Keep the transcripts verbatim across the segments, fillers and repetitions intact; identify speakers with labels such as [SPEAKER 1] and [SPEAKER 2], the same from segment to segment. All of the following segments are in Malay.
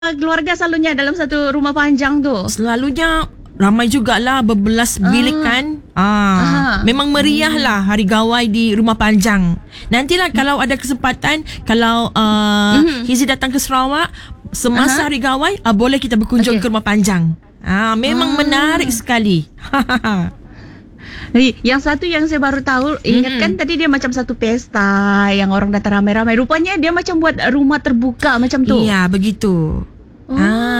[SPEAKER 1] keluarga selalunya dalam satu rumah panjang tu?
[SPEAKER 2] Selalunya ramai jugalah, berbelas bilik ah. kan. Ah, memang meriah lah hari gawai di rumah panjang. Nantilah kalau ada kesempatan, kalau uh, mm-hmm. Hizi datang ke Sarawak semasa uh-huh. hari gawai, uh, boleh kita berkunjung okay. ke rumah panjang. Ah, memang ah. menarik sekali.
[SPEAKER 1] Yang satu yang saya baru tahu, ingat kan tadi dia macam satu pesta yang orang datang ramai-ramai. Rupanya dia macam buat rumah terbuka macam tu.
[SPEAKER 2] Iya, begitu.
[SPEAKER 1] Oh.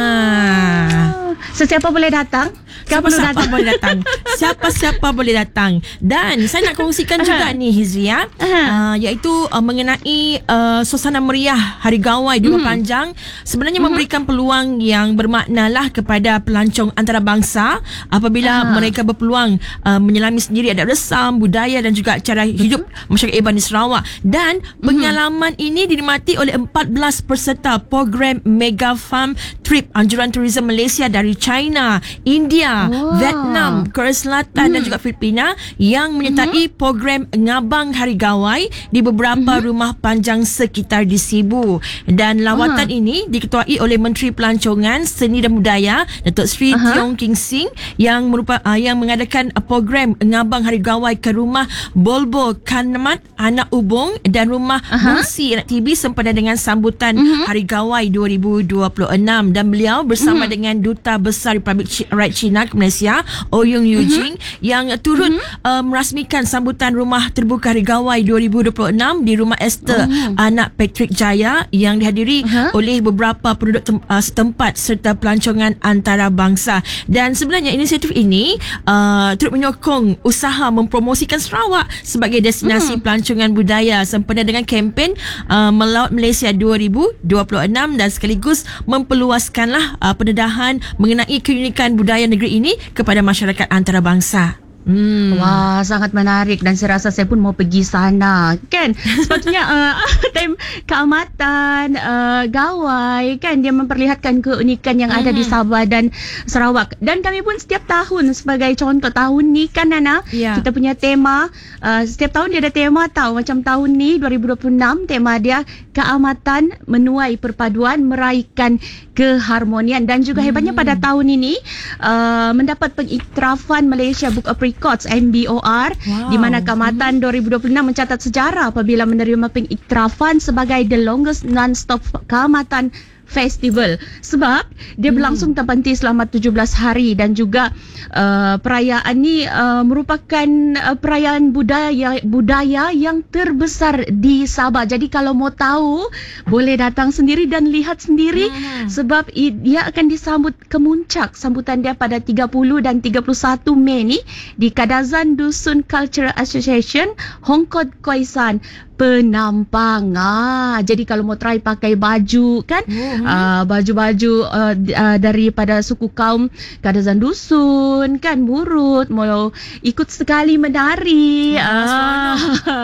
[SPEAKER 1] Ah. Sesiapa boleh datang?
[SPEAKER 2] Siapa-siapa boleh datang. Siapa-siapa boleh datang. Dan saya nak kongsikan juga ni Hizria, uh, iaitu uh, mengenai uh, suasana meriah hari gawai di rumah mm. panjang. Sebenarnya mm-hmm. memberikan peluang yang bermakna lah kepada pelancong antarabangsa apabila uh. mereka berpeluang uh, menyelami sendiri adab resam, budaya dan juga cara hidup mm-hmm. masyarakat Iban di Sarawak. Dan mm-hmm. pengalaman ini dinikmati oleh empat belas peserta program Mega Farm Trip Anjuran Tourism Malaysia dari China, India, wow. Vietnam, Korea Selatan hmm. dan juga Filipina yang menyertai hmm. program Ngabang Hari Gawai di beberapa hmm. rumah panjang sekitar di Sibu. Dan lawatan uh. ini diketuai oleh Menteri Pelancongan, Seni dan Budaya Datuk Seri uh-huh. Tiong King Sing yang merupakan uh, yang mengadakan uh, program Ngabang Hari Gawai ke rumah Bolbo Kanamat Anak Ubung dan rumah uh-huh. Bungsi Anak T B sempena dengan sambutan uh-huh. Hari Gawai dua ribu dua puluh enam. Dan beliau bersama uh-huh. dengan Duta Besar Republik Rakyat China ke Malaysia, Ouyong Eugene, mm-hmm. yang turut mm-hmm. uh, merasmikan sambutan Rumah Terbuka Hari Gawai dua ribu dua puluh enam di Rumah Esther oh. Anak Patrick Jaya yang dihadiri uh-huh. oleh beberapa penduduk tem- uh, setempat serta pelancongan antarabangsa. Dan sebenarnya inisiatif ini uh, turut menyokong usaha mempromosikan Sarawak sebagai destinasi mm. pelancongan budaya sempena dengan kempen uh, Melaut Malaysia dua ribu dua puluh enam dan sekaligus memperluaskanlah uh, pendedahan mengenai keunikan budaya negeri ini kepada masyarakat antarabangsa. Hmm.
[SPEAKER 1] Wah, sangat menarik dan saya rasa saya pun mau pergi sana kan. Sepatutnya uh, time keamatan uh, gawai kan, dia memperlihatkan keunikan yang hmm. ada di Sabah dan Sarawak. Dan kami pun setiap tahun sebagai contoh tahun ni kan Nana, yeah. kita punya tema uh, setiap tahun dia ada tema tahu. Macam tahun ni dua ribu dua puluh enam tema dia keamatan menuai perpaduan meraihkan keharmonian. Dan juga hmm. hebatnya pada tahun ini uh, mendapat pengiktirafan Malaysia Book of Records M B O R, wow. di mana keamatan dua ribu dua puluh enam mencatat sejarah apabila menerima pengiktirafan sebagai the longest non-stop keamatan festival, sebab dia hmm. berlangsung terhenti selama tujuh belas hari. Dan juga uh, perayaan ni uh, merupakan uh, perayaan budaya budaya yang terbesar di Sabah. Jadi kalau mau tahu boleh datang sendiri dan lihat sendiri, hmm. sebab i, dia akan disambut kemuncak sambutan dia pada tiga puluh dan tiga puluh satu Mei ni di Kadazan Dusun Cultural Association Hong Kong Khoisan Penampang. Ah, jadi kalau mau try pakai baju kan, uh-huh. uh, baju-baju uh, uh, daripada suku kaum Kadazan Dusun kan, Murut, mau ikut sekali menari. Oh, ah,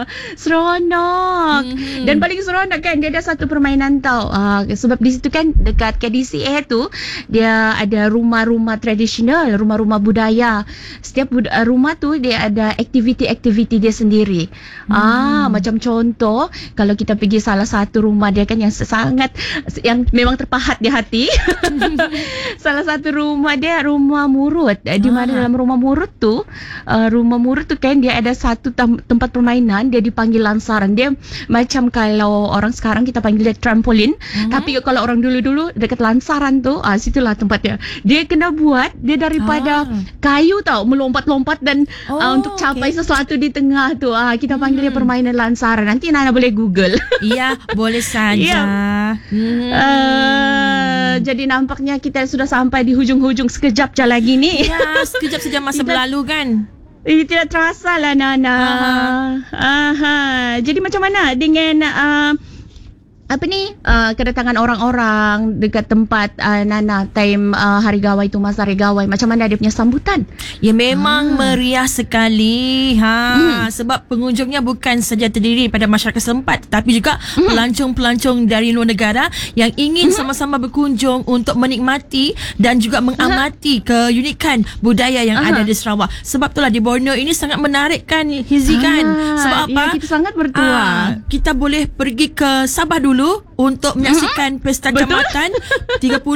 [SPEAKER 1] seronok. Mm-hmm. Dan paling seronok kan, dia ada satu permainan tau. Uh, sebab di situ kan dekat K D C A tu dia ada rumah-rumah tradisional, rumah-rumah budaya. Setiap bud- uh, rumah tu dia ada aktiviti-aktiviti dia sendiri. Mm. Ah, macam contoh Contoh, kalau kita pergi salah satu rumah dia kan yang sangat, yang memang terpahat di hati. Salah satu rumah dia rumah Murut. Di mana ah. dalam rumah Murut tu, uh, rumah Murut tu kan dia ada satu tam- tempat permainan, dia dipanggil lansaran. Dia macam kalau orang sekarang kita panggil dia trampolin, uh-huh. tapi kalau orang dulu-dulu dekat lansaran tu, ah situlah tempatnya. Dia kena buat dia daripada ah. kayu tau, melompat-lompat dan oh, uh, untuk capai okay. sesuatu di tengah tu. Ah kita panggil hmm. dia permainan lansaran. Nanti Nana boleh Google.
[SPEAKER 2] Iya, boleh saja. Ya.
[SPEAKER 1] Hmm. Uh, jadi nampaknya kita sudah sampai di hujung-hujung, sekejap je lagi ni.
[SPEAKER 2] Ya, sekejap saja masa tidak, berlalu kan.
[SPEAKER 1] Eh, tidak terasa lah Nana. Aha. Aha. Jadi macam mana dengan uh, apa ni uh, kedatangan orang-orang dekat tempat uh, Nana time uh, hari gawai tu, masa hari gawai, macam mana dia punya sambutan?
[SPEAKER 2] Ya memang ha. meriah sekali ha hmm. sebab pengunjungnya bukan saja terdiri pada masyarakat setempat, tapi juga hmm. pelancong-pelancong dari luar negara yang ingin hmm. sama-sama berkunjung untuk menikmati dan juga mengamati uh-huh. keunikan budaya yang uh-huh. ada di Sarawak. Sebab itulah di Borneo ini sangat menarik kan Hizi kan.
[SPEAKER 1] Ah,
[SPEAKER 2] sebab apa?
[SPEAKER 1] Ya, kita sangat bertuah.
[SPEAKER 2] Ah, kita boleh pergi ke Sabah dulu puluh untuk menyaksikan pesta
[SPEAKER 1] Betul.
[SPEAKER 2] Kaamatan. tiga puluh